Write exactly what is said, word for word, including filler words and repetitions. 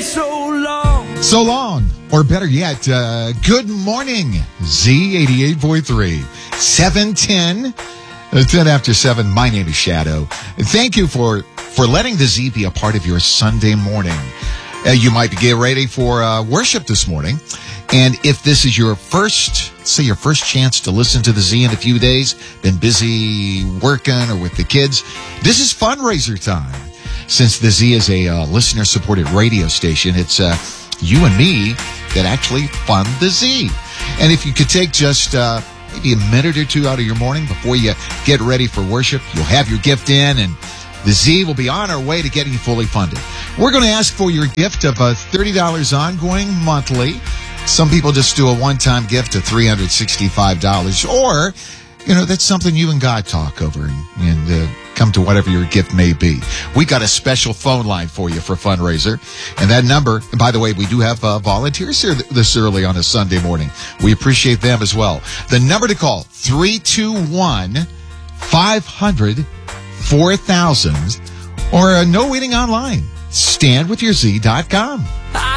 so long. So long, or better yet, uh, good morning, Z eighty-eight point three, seven ten, uh, ten after seven. My name is Shadow. And thank you for, for letting the Z be a part of your Sunday morning. Uh, you might be getting ready for uh, worship this morning. And if this is your first, say your first chance to listen to the Z in a few days, been busy working or with the kids, this is fundraiser time. Since the Z is a uh, listener-supported radio station, it's uh, you and me that actually fund the Z. And if you could take just uh, maybe a minute or two out of your morning before you get ready for worship, you'll have your gift in, and the Z will be on our way to getting you fully funded. We're going to ask for your gift of uh, thirty dollars ongoing monthly. Some people just do a one-time gift of three hundred sixty-five dollars. Or, you know, that's something you and God talk over and, and uh, come to whatever your gift may be. We got a special phone line for you for fundraiser. And that number, and by the way, we do have uh, volunteers here this early on a Sunday morning. We appreciate them as well. The number to call, three two one, five hundred, four thousand, or uh, no waiting online. stand with your Z dot com.